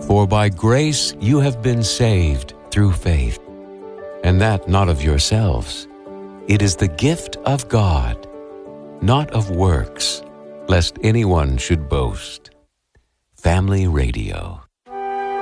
For by grace you have been saved through faith, and that not of yourselves. It is the gift of God, not of works, lest anyone should boast. Family Radio.